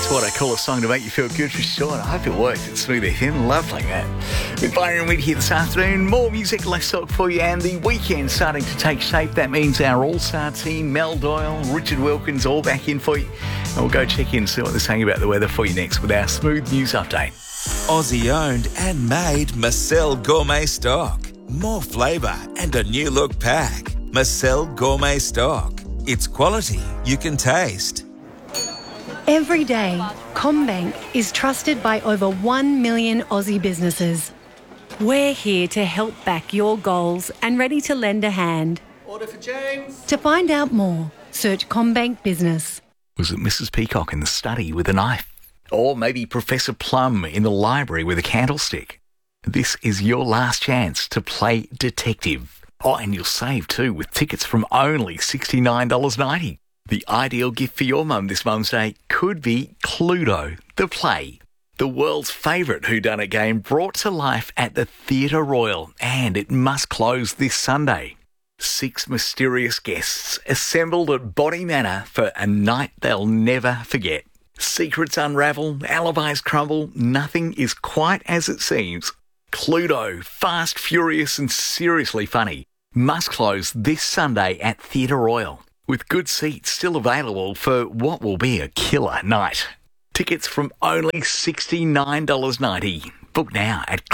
That's what I call a song to make you feel good for sure. And I hope it works. It's Smooth FM. Lovely, man. With Byron Weed here this afternoon. More music, less talk for you. And the weekend starting to take shape. That means our all-star team, Mel Doyle, Richard Wilkins, all back in for you. And we'll go check in and see what they're saying about the weather for you next with our Smooth News Update. Aussie owned and made Marcel Gourmet Stock. More flavour and a new look pack. Marcel Gourmet Stock. It's quality you can taste. Every day, CommBank is trusted by over 1 million Aussie businesses. We're here to help back your goals and ready to lend a hand. Order for James. To find out more, search CommBank Business. Was it Mrs. Peacock in the study with a knife? Or maybe Professor Plum in the library with a candlestick? This is your last chance to play detective. Oh, and you'll save too with tickets from only $69.90. The ideal gift for your mum this Mum's Day could be Cluedo, the play. The world's favourite whodunit game brought to life at the Theatre Royal, and it must close this Sunday. 6 mysterious guests assembled at Body Manor for a night they'll never forget. Secrets unravel, alibis crumble, nothing is quite as it seems. Cluedo, fast, furious and seriously funny, must close this Sunday at Theatre Royal, with good seats still available for what will be a killer night. Tickets from only $69.90. Book now at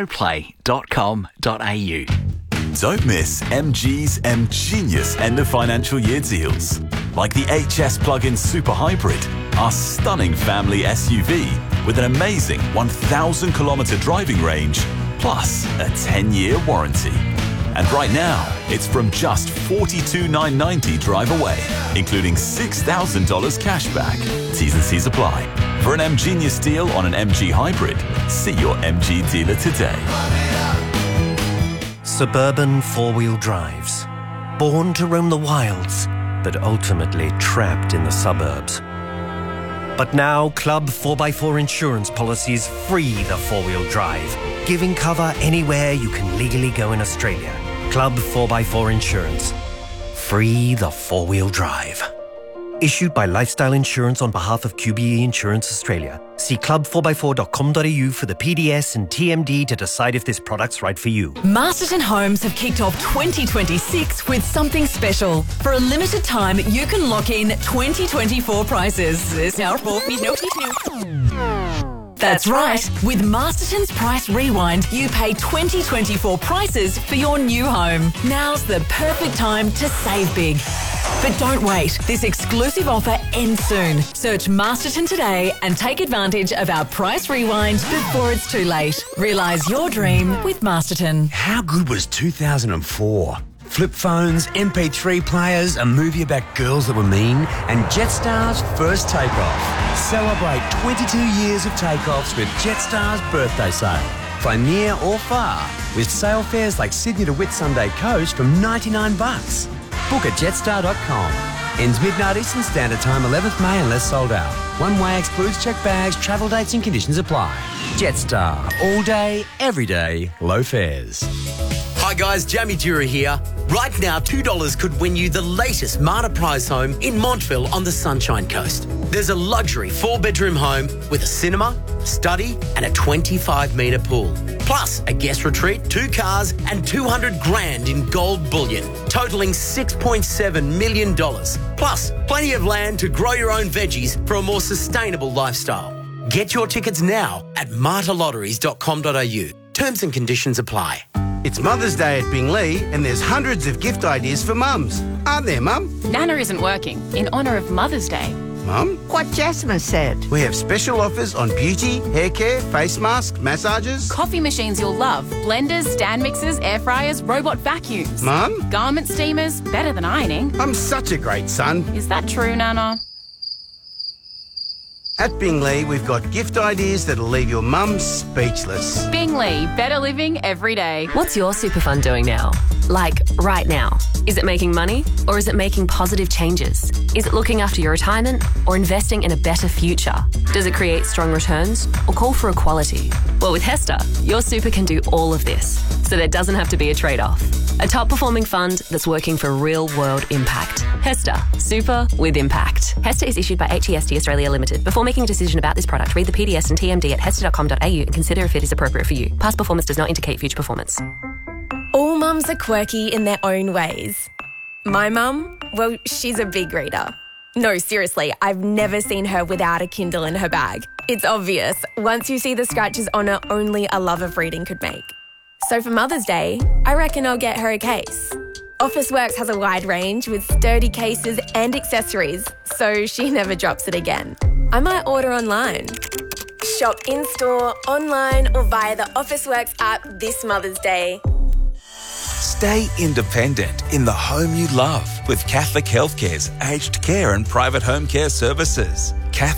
cluedoplay.com.au. Don't miss MG's MGenius end of financial year deals. Like the HS Plug-in Super Hybrid, our stunning family SUV with an amazing 1,000 kilometre driving range, plus a 10-year warranty. And right now, it's from just $42,990 drive away, including $6,000 cash back. T's and C's apply. For an MGenius deal on an MG Hybrid, see your MG dealer today. Suburban four-wheel drives. Born to roam the wilds, but ultimately trapped in the suburbs. But now, Club 4x4 insurance policies free the four-wheel drive, giving cover anywhere you can legally go in Australia. Club 4x4 Insurance. Free the four-wheel drive. Issued by Lifestyle Insurance on behalf of QBE Insurance Australia. See club4x4.com.au for the PDS and TMD to decide if this product's right for you. Masterton Homes have kicked off 2026 with something special. For a limited time, you can lock in 2024 prices. That's right. With Masterton's Price Rewind, you pay 2024 prices for your new home. Now's the perfect time to save big. But don't wait. This exclusive offer ends soon. Search Masterton today and take advantage of our Price Rewind before it's too late. Realise your dream with Masterton. How good was 2004? Flip phones, MP3 players, a movie about girls that were mean, and Jetstar's first takeoff. Celebrate 22 years of takeoffs with Jetstar's birthday sale. Fly near or far with sale fares like Sydney to Whitsunday Coast from $99. Book at jetstar.com. Ends midnight Eastern Standard Time, 11th May unless sold out. One way excludes checked bags, travel dates and conditions apply. Jetstar. All day, every day, low fares. Hi guys, Jamie Dura here. Right now, $2 could win you the latest Marta Prize home in Montville on the Sunshine Coast. There's a luxury 4-bedroom home with a cinema, study and a 25-metre pool. Plus a guest retreat, 2 cars and $200,000 in gold bullion, totalling $6.7 million. Plus plenty of land to grow your own veggies for a more sustainable lifestyle. Get your tickets now at martalotteries.com.au. Terms and conditions apply. It's Mother's Day at Binglee and there's hundreds of gift ideas for mums. Aren't there, Mum? Nana isn't working in honour of Mother's Day. Mum? What Jasmine said. We have special offers on beauty, hair care, face masks, massages. Coffee machines you'll love. Blenders, stand mixers, air fryers, robot vacuums. Mum? Garment steamers, better than ironing. I'm such a great son. Is that true, Nana? At Binglee, we've got gift ideas that'll leave your mum speechless. Binglee, better living every day. What's your super fund doing now? Like, right now. Is it making money or is it making positive changes? Is it looking after your retirement or investing in a better future? Does it create strong returns or call for equality? Well, with Hester, your super can do all of this, so there doesn't have to be a trade-off. A top-performing fund that's working for real-world impact. HESTA. Super with impact. HESTA is issued by HEST Australia Limited. Before making a decision about this product, read the PDS and TMD at hesta.com.au and consider if it is appropriate for you. Past performance does not indicate future performance. All mums are quirky in their own ways. My mum, well, she's a big reader. No, seriously, I've never seen her without a Kindle in her bag. It's obvious. Once you see the scratches on her, only a love of reading could make. So for Mother's Day, I reckon I'll get her a case. Officeworks has a wide range with sturdy cases and accessories, so she never drops it again. I might order online. Shop in-store, online or via the Officeworks app this Mother's Day. Stay independent in the home you love with Catholic Healthcare's aged care and private home care services.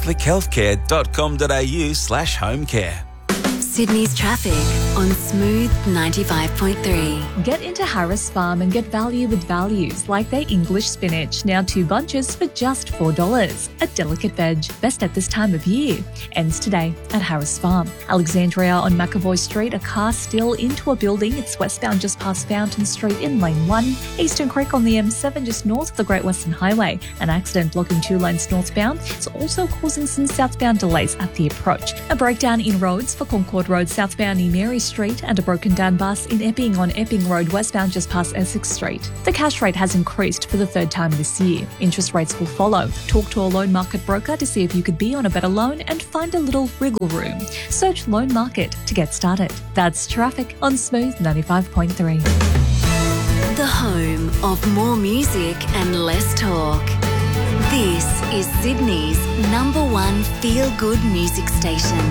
catholichealthcare.com.au/home care. Sydney's traffic on Smooth 95.3. Get into Harris Farm and get value with values like their English spinach, now 2 bunches for just $4. A delicate veg, best at this time of year. Ends today at Harris Farm. Alexandria on McAvoy Street, a car still into a building. It's westbound just past Fountain Street in Lane 1. Eastern Creek on the M7 just north of the Great Western Highway. An accident blocking 2 lanes northbound. It's also causing some southbound delays at the approach. A breakdown in roads for Concord Road southbound near Mary Street and a broken down bus in Epping on Epping Road westbound just past Essex Street. The cash rate has increased for the 3rd time this year. Interest rates will follow. Talk to a loan market broker to see if you could be on a better loan and find a little wriggle room. Search Loan Market to get started. That's traffic on Smooth 95.3. The home of more music and less talk. This is Sydney's #1 feel-good music station.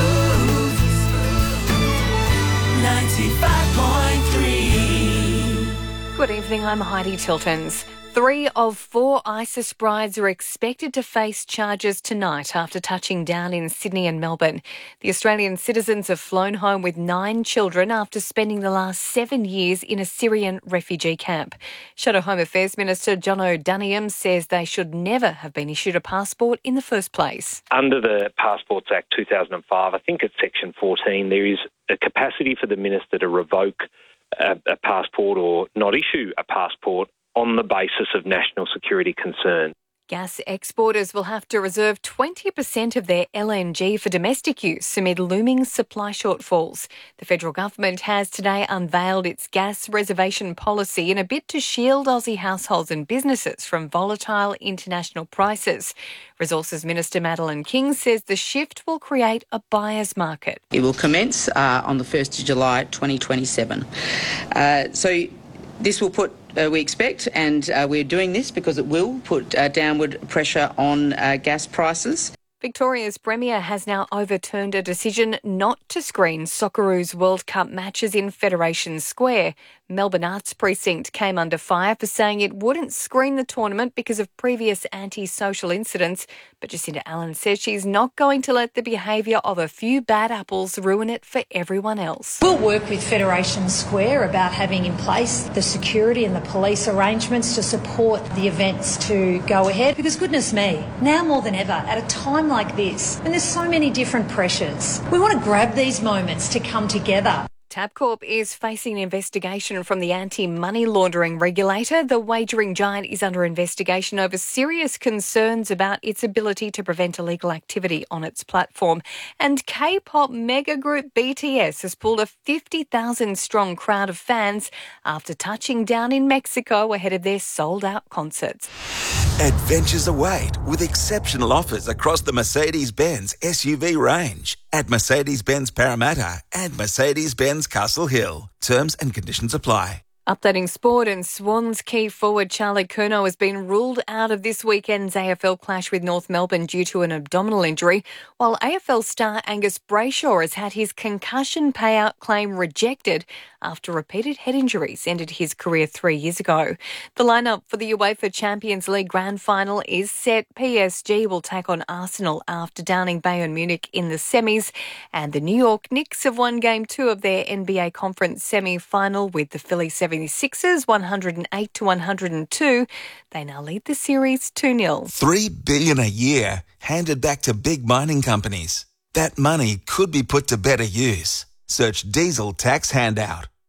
95.3. Good evening, I'm Heidi Tiltons. 3 of 4 ISIS brides are expected to face charges tonight after touching down in Sydney and Melbourne. The Australian citizens have flown home with 9 children after spending the last 7 years in a Syrian refugee camp. Shadow Home Affairs Minister John O'Daniam says they should never have been issued a passport in the first place. Under the Passports Act 2005, I think it's Section 14, there is a capacity for the minister to revoke a passport or not issue a passport on the basis of national security concern. Gas exporters will have to reserve 20% of their LNG for domestic use amid looming supply shortfalls. The federal government has today unveiled its gas reservation policy in a bid to shield Aussie households and businesses from volatile international prices. Resources Minister Madeleine King says the shift will create a buyer's market. It will commence on the 1st of July 2027. This will put, we expect, and we're doing this because it will put downward pressure on gas prices. Victoria's Premier has now overturned a decision not to screen Socceroos World Cup matches in Federation Square. Melbourne Arts Precinct came under fire for saying it wouldn't screen the tournament because of previous anti-social incidents, but Jacinda Allen says she's not going to let the behaviour of a few bad apples ruin it for everyone else. We'll work with Federation Square about having in place the security and the police arrangements to support the events to go ahead, because goodness me, now more than ever, at a time like this, when there's so many different pressures, we want to grab these moments to come together. Tabcorp is facing an investigation from the anti-money laundering regulator. The wagering giant is under investigation over serious concerns about its ability to prevent illegal activity on its platform. And K-pop mega group BTS has pulled a 50,000-strong crowd of fans after touching down in Mexico ahead of their sold-out concerts. Adventures await with exceptional offers across the Mercedes-Benz SUV range at Mercedes-Benz Parramatta and Mercedes-Benz Castle Hill. Terms and conditions apply. Updating sport, and Swans key forward Charlie Curnow has been ruled out of this weekend's AFL clash with North Melbourne due to an abdominal injury, while AFL star Angus Brayshaw has had his concussion payout claim rejected after repeated head injuries ended his career 3 years ago. The lineup for the UEFA Champions League Grand Final is set. PSG will take on Arsenal after downing Bayern Munich in the semis, and the New York Knicks have won Game 2 of their NBA Conference semi-final with the Philly 76ers 108-102. They now lead the series 2-0. $3 billion a year handed back to big mining companies. That money could be put to better use. Search diesel tax handout.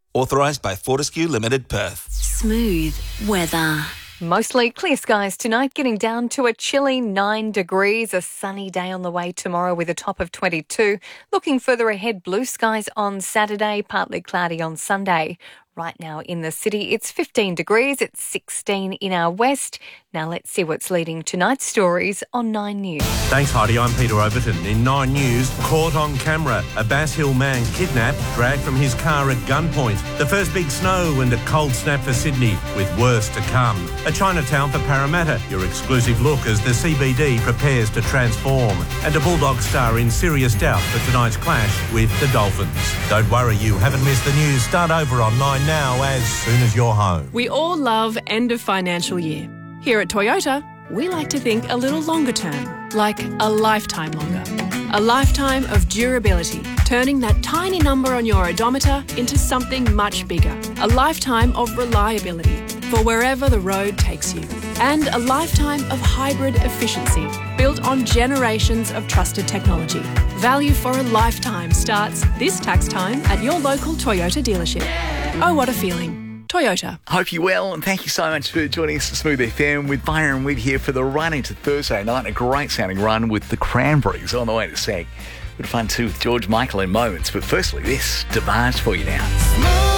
Authorised by Fortescue Limited, Perth. Smooth weather. Mostly clear skies tonight, getting down to a chilly 9 degrees. A sunny day on the way tomorrow with a top of 22. Looking further ahead, blue skies on Saturday, partly cloudy on Sunday. Right now in the city, it's 15 degrees. It's 16 in our west. Now let's see what's leading tonight's stories on 9 News. Thanks, Heidi. I'm Peter Overton. In 9 News, caught on camera. A Bass Hill man kidnapped, dragged from his car at gunpoint. The first big snow and a cold snap for Sydney, with worse to come. A Chinatown for Parramatta, your exclusive look as the CBD prepares to transform. And a Bulldog star in serious doubt for tonight's clash with the Dolphins. Don't worry, you haven't missed the news. Start over on 9 now as soon as you're home. We all love end of financial year. Here at Toyota, we like to think a little longer term, like a lifetime longer. A lifetime of durability, turning that tiny number on your odometer into something much bigger. A lifetime of reliability for wherever the road takes you. And a lifetime of hybrid efficiency, built on generations of trusted technology. Value for a lifetime starts this tax time at your local Toyota dealership. Oh, what a feeling. Toyota. Hope you're well, and thank you so much for joining us at Smooth FM with Byron Witt here for the run into Thursday night. A great sounding run with the Cranberries on the way to SAG. Good fun too with George Michael in moments, but firstly, this DeBarge for you now.